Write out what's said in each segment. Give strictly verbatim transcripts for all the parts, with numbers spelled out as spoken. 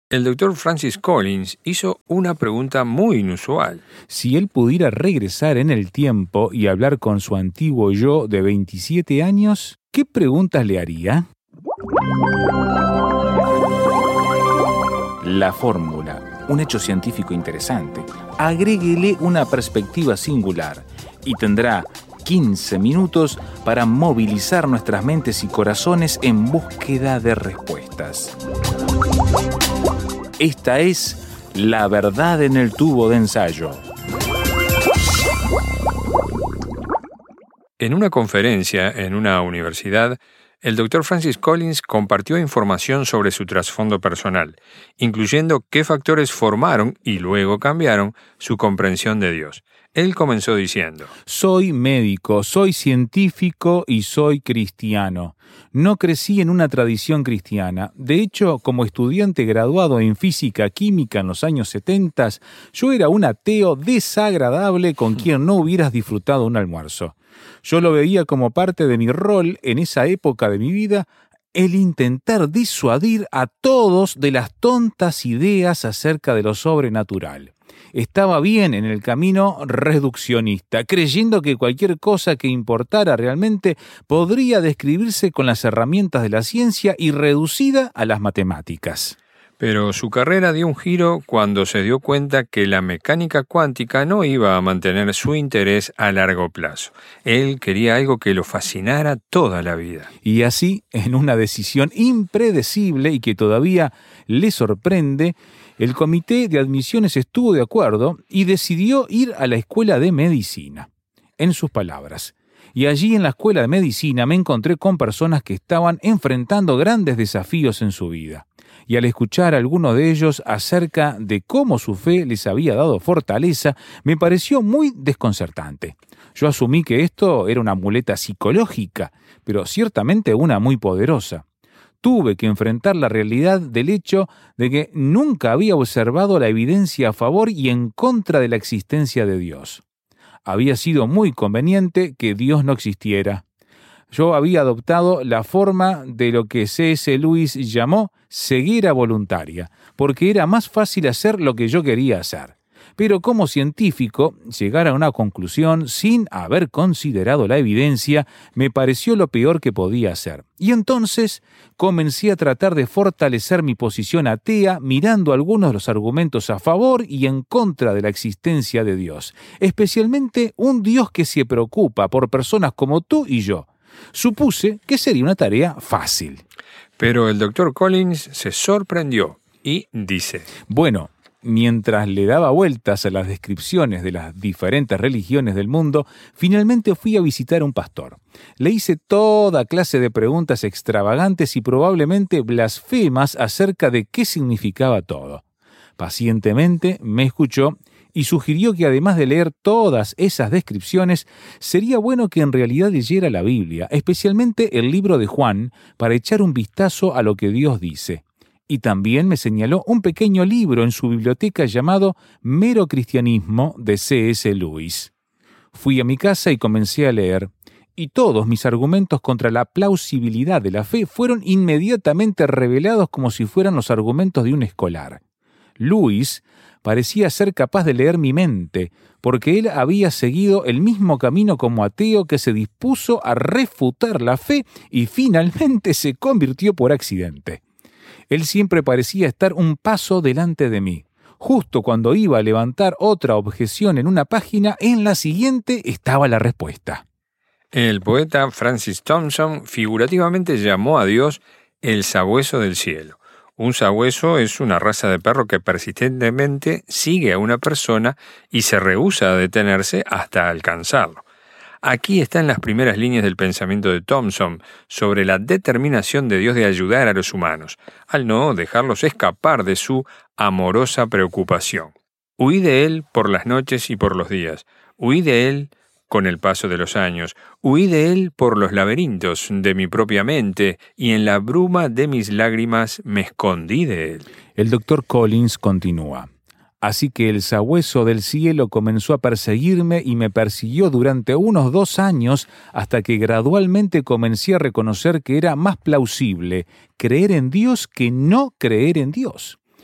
El doctor Francis Collins hizo una pregunta muy inusual. Si él pudiera regresar en el tiempo y hablar con su antiguo yo de veintisiete años, ¿qué preguntas le haría? La fórmula, un hecho científico interesante. Agréguele una perspectiva singular y tendrá quince minutos para movilizar nuestras mentes y corazones en búsqueda de respuestas. Esta es La Verdad en el Tubo de Ensayo. En una conferencia en una universidad, el doctor Francis Collins compartió información sobre su trasfondo personal, incluyendo qué factores formaron y luego cambiaron su comprensión de Dios. Él comenzó diciendo: Soy médico, soy científico y soy cristiano. No crecí en una tradición cristiana. De hecho, como estudiante graduado en física química en los años setenta, yo era un ateo desagradable con quien no hubieras disfrutado un almuerzo. Yo lo veía como parte de mi rol en esa época de mi vida, el intentar disuadir a todos de las tontas ideas acerca de lo sobrenatural. Estaba bien en el camino reduccionista, creyendo que cualquier cosa que importara realmente podría describirse con las herramientas de la ciencia y reducida a las matemáticas. Pero su carrera dio un giro cuando se dio cuenta que la mecánica cuántica no iba a mantener su interés a largo plazo. Él quería algo que lo fascinara toda la vida. Y así, en una decisión impredecible y que todavía le sorprende, el comité de admisiones estuvo de acuerdo y decidió ir a la escuela de medicina. En sus palabras: y allí en la escuela de medicina me encontré con personas que estaban enfrentando grandes desafíos en su vida. Y al escuchar a alguno de ellos acerca de cómo su fe les había dado fortaleza, me pareció muy desconcertante. Yo asumí que esto era una muleta psicológica, pero ciertamente una muy poderosa. Tuve que enfrentar la realidad del hecho de que nunca había observado la evidencia a favor y en contra de la existencia de Dios. Había sido muy conveniente que Dios no existiera. Yo había adoptado la forma de lo que C S Lewis llamó ceguera voluntaria, porque era más fácil hacer lo que yo quería hacer. Pero como científico, llegar a una conclusión sin haber considerado la evidencia me pareció lo peor que podía hacer. Y entonces comencé a tratar de fortalecer mi posición atea mirando algunos de los argumentos a favor y en contra de la existencia de Dios, especialmente un Dios que se preocupa por personas como tú y yo. Supuse que sería una tarea fácil. Pero el doctor Collins se sorprendió y dice: Bueno, mientras le daba vueltas a las descripciones de las diferentes religiones del mundo, finalmente fui a visitar a un pastor. Le hice toda clase de preguntas extravagantes y probablemente blasfemas acerca de qué significaba todo. Pacientemente me escuchó y sugirió que además de leer todas esas descripciones, sería bueno que en realidad leyera la Biblia, especialmente el libro de Juan, para echar un vistazo a lo que Dios dice. Y también me señaló un pequeño libro en su biblioteca llamado Mero Cristianismo de C S Lewis. Fui a mi casa y comencé a leer, y todos mis argumentos contra la plausibilidad de la fe fueron inmediatamente revelados como si fueran los argumentos de un escolar. Lewis parecía ser capaz de leer mi mente, porque él había seguido el mismo camino como ateo que se dispuso a refutar la fe y finalmente se convirtió por accidente. Él siempre parecía estar un paso delante de mí. Justo cuando iba a levantar otra objeción en una página, en la siguiente estaba la respuesta. El poeta Francis Thompson figurativamente llamó a Dios el sabueso del cielo. Un sabueso es una raza de perro que persistentemente sigue a una persona y se rehúsa a detenerse hasta alcanzarlo. Aquí están las primeras líneas del pensamiento de Thompson sobre la determinación de Dios de ayudar a los humanos, al no dejarlos escapar de su amorosa preocupación. Huí de él por las noches y por los días. Huí de él con el paso de los años. Huí de él por los laberintos de mi propia mente y en la bruma de mis lágrimas me escondí de él. El doctor Collins continúa. Así que el sabueso del cielo comenzó a perseguirme y me persiguió durante unos dos años hasta que gradualmente comencé a reconocer que era más plausible creer en Dios que no creer en Dios.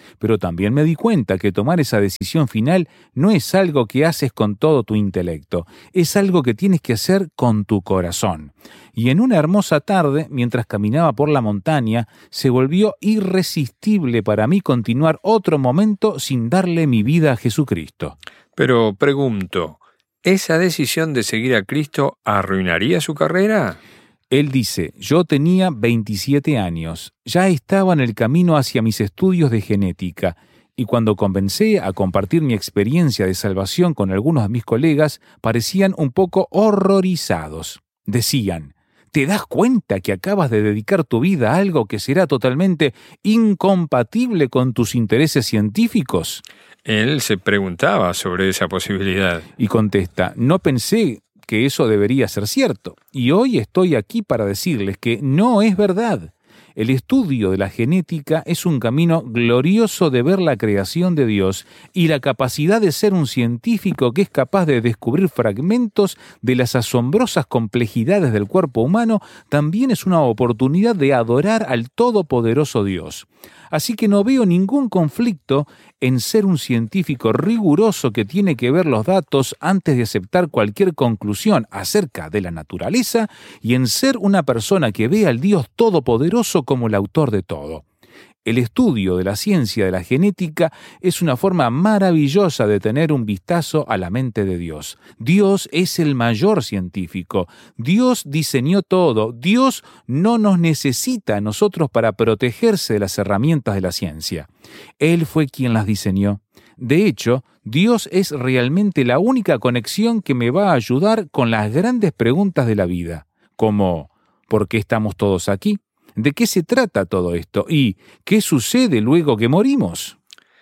Pero también me di cuenta que tomar esa decisión final no es algo que haces con todo tu intelecto, es algo que tienes que hacer con tu corazón. Y en una hermosa tarde, mientras caminaba por la montaña, se volvió irresistible para mí continuar otro momento sin darle mi vida a Jesucristo. Pero pregunto, ¿esa decisión de seguir a Cristo arruinaría su carrera? Él dice, yo tenía veintisiete años, ya estaba en el camino hacia mis estudios de genética, y cuando comencé a compartir mi experiencia de salvación con algunos de mis colegas, parecían un poco horrorizados. Decían, ¿te das cuenta que acabas de dedicar tu vida a algo que será totalmente incompatible con tus intereses científicos? Él se preguntaba sobre esa posibilidad. Y contesta, no pensé que eso debería ser cierto. Y hoy estoy aquí para decirles que no es verdad. El estudio de la genética es un camino glorioso de ver la creación de Dios y la capacidad de ser un científico que es capaz de descubrir fragmentos de las asombrosas complejidades del cuerpo humano también es una oportunidad de adorar al todopoderoso Dios. Así que no veo ningún conflicto en ser un científico riguroso que tiene que ver los datos antes de aceptar cualquier conclusión acerca de la naturaleza y en ser una persona que ve al Dios todopoderoso como el autor de todo. El estudio de la ciencia de la genética es una forma maravillosa de tener un vistazo a la mente de Dios. Dios es el mayor científico. Dios diseñó todo. Dios no nos necesita a nosotros para protegerse de las herramientas de la ciencia. Él fue quien las diseñó. De hecho, Dios es realmente la única conexión que me va a ayudar con las grandes preguntas de la vida, como ¿por qué estamos todos aquí? ¿De qué se trata todo esto? ¿Y qué sucede luego que morimos?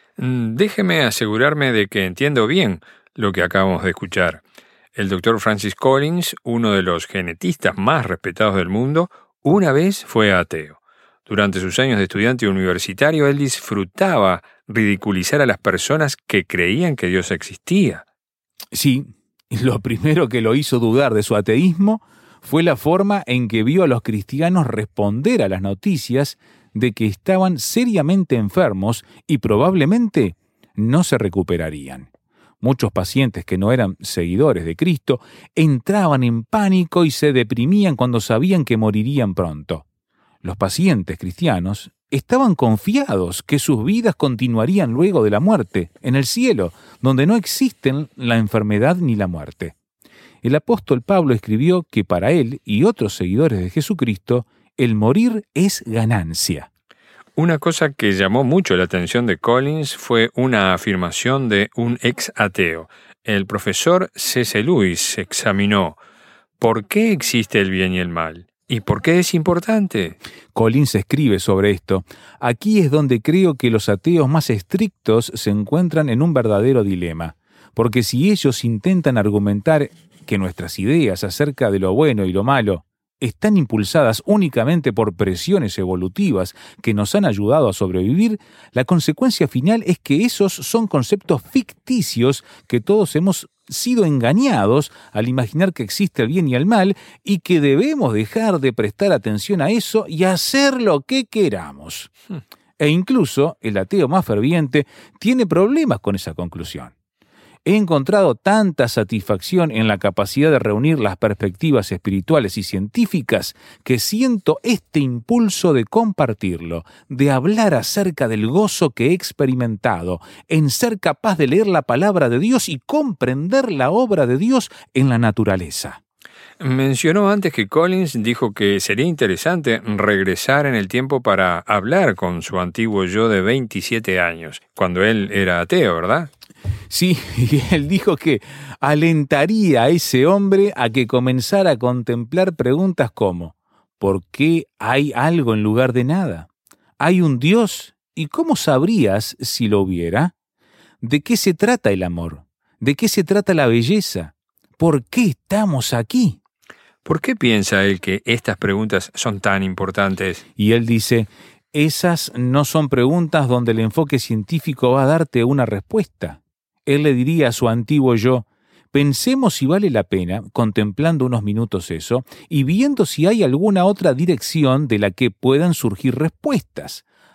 Déjeme asegurarme de que entiendo bien lo que acabamos de escuchar. El doctor Francis Collins, uno de los genetistas más respetados del mundo, una vez fue ateo. Durante sus años de estudiante universitario, él disfrutaba ridiculizar a las personas que creían que Dios existía. Sí, lo primero que lo hizo dudar de su ateísmo fue la forma en que vio a los cristianos responder a las noticias de que estaban seriamente enfermos y probablemente no se recuperarían. Muchos pacientes que no eran seguidores de Cristo entraban en pánico y se deprimían cuando sabían que morirían pronto. Los pacientes cristianos estaban confiados que sus vidas continuarían luego de la muerte, en el cielo, donde no existen la enfermedad ni la muerte. El apóstol Pablo escribió que para él y otros seguidores de Jesucristo, el morir es ganancia. Una cosa que llamó mucho la atención de Collins fue una afirmación de un ex ateo. El profesor C S Lewis examinó ¿por qué existe el bien y el mal? ¿Y por qué es importante? Collins escribe sobre esto. Aquí es donde creo que los ateos más estrictos se encuentran en un verdadero dilema. Porque si ellos intentan argumentar que nuestras ideas acerca de lo bueno y lo malo están impulsadas únicamente por presiones evolutivas que nos han ayudado a sobrevivir, la consecuencia final es que esos son conceptos ficticios que todos hemos sido engañados al imaginar que existe el bien y el mal y que debemos dejar de prestar atención a eso y hacer lo que queramos. Hmm. E incluso el ateo más ferviente tiene problemas con esa conclusión. He encontrado tanta satisfacción en la capacidad de reunir las perspectivas espirituales y científicas que siento este impulso de compartirlo, de hablar acerca del gozo que he experimentado, en ser capaz de leer la palabra de Dios y comprender la obra de Dios en la naturaleza. Mencionó antes que Collins dijo que sería interesante regresar en el tiempo para hablar con su antiguo yo de veintisiete años, cuando él era ateo, ¿verdad? Sí, y él dijo que alentaría a ese hombre a que comenzara a contemplar preguntas como ¿por qué hay algo en lugar de nada? ¿Hay un Dios? ¿Y cómo sabrías si lo hubiera? ¿De qué se trata el amor? ¿De qué se trata la belleza? ¿Por qué estamos aquí? ¿Por qué piensa él que estas preguntas son tan importantes? Y él dice, esas no son preguntas donde el enfoque científico va a darte una respuesta. Él le diría a su antiguo yo, pensemos si vale la pena, contemplando unos minutos eso, y viendo si hay alguna otra dirección de la que puedan surgir respuestas.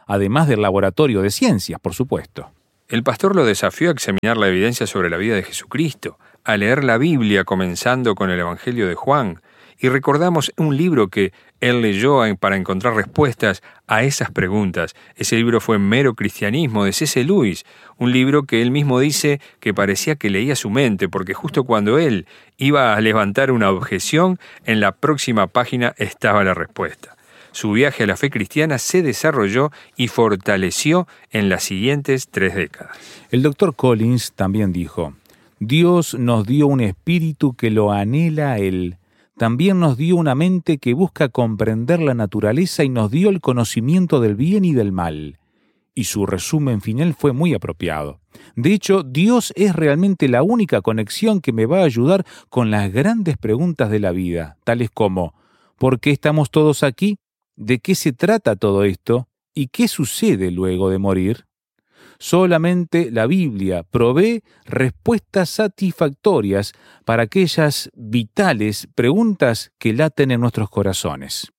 además del laboratorio de ciencias, por supuesto. El pastor lo desafió a examinar la evidencia sobre la vida de Jesucristo, a leer la Biblia comenzando con el Evangelio de Juan, y recordamos un libro que él leyó para encontrar respuestas a esas preguntas. Ese libro fue Mero Cristianismo, de C S Lewis, un libro que él mismo dice que parecía que leía su mente, porque justo cuando él iba a levantar una objeción, en la próxima página estaba la respuesta. Su viaje a la fe cristiana se desarrolló y fortaleció en las siguientes tres décadas. El doctor Collins también dijo: Dios nos dio un espíritu que lo anhela a Él. También nos dio una mente que busca comprender la naturaleza y nos dio el conocimiento del bien y del mal. Y su resumen final fue muy apropiado. De hecho, Dios es realmente la única conexión que me va a ayudar con las grandes preguntas de la vida, tales como: ¿por qué estamos todos aquí? ¿De qué se trata todo esto? ¿Y qué sucede luego de morir? Solamente la Biblia provee respuestas satisfactorias para aquellas vitales preguntas que laten en nuestros corazones.